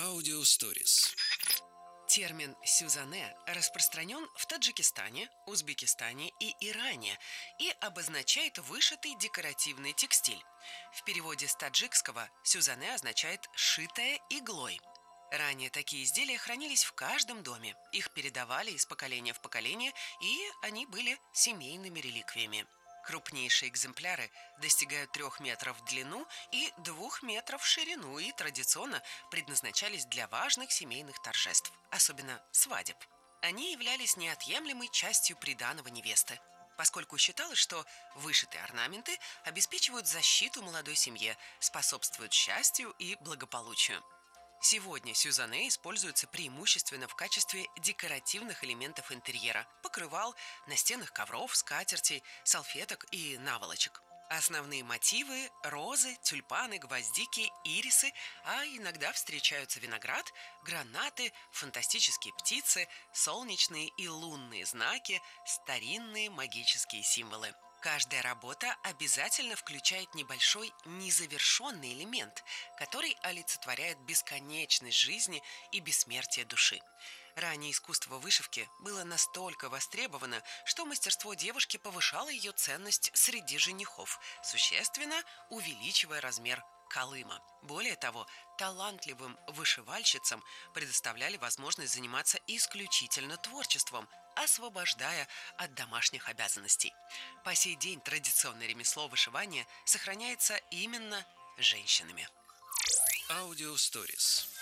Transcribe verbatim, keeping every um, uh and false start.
Аудио Stories. Термин «сюзанне» распространен в Таджикистане, Узбекистане и Иране и обозначает вышитый декоративный текстиль. В переводе с таджикского «сюзанне» означает «шитая иглой». Ранее такие изделия хранились в каждом доме, их передавали из поколения в поколение, и они были семейными реликвиями. Крупнейшие экземпляры достигают трех метров в длину и двух метров в ширину и традиционно предназначались для важных семейных торжеств, особенно свадеб. Они являлись неотъемлемой частью приданого невесты, поскольку считалось, что вышитые орнаменты обеспечивают защиту молодой семье, способствуют счастью и благополучию. Сегодня сюзанне используются преимущественно в качестве декоративных элементов интерьера, покрывал, настенных ковров, скатертей, салфеток и наволочек. Основные мотивы – розы, тюльпаны, гвоздики, ирисы, а иногда встречаются виноград, гранаты, фантастические птицы, солнечные и лунные знаки, старинные магические символы. Каждая работа обязательно включает небольшой незавершенный элемент, который олицетворяет бесконечность жизни и бессмертие души. Ранее искусство вышивки было настолько востребовано, что мастерство девушки повышало ее ценность среди женихов, существенно увеличивая размер калыма. Более того, талантливым вышивальщицам предоставляли возможность заниматься исключительно творчеством, освобождая от домашних обязанностей. По сей день традиционное ремесло вышивания сохраняется именно женщинами. Аудио Stories.